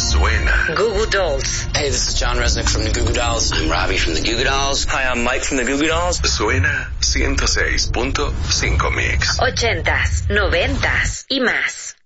Suena. Goo Goo Dolls. Hey, this is John Resnick from the Goo Goo Dolls. I'm Robbie from the Goo Goo Dolls. Hi, I'm Mike from the Goo Goo Dolls. Suena 106.5 Mix. 80s, 90s y más.